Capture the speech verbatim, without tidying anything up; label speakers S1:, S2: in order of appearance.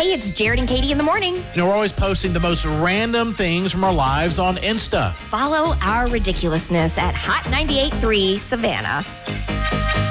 S1: Hey, it's Jared and Katie in the morning.
S2: You know, we're always posting the most random things from our lives on Insta.
S1: Follow our ridiculousness at Hot ninety-eight point three Savannah.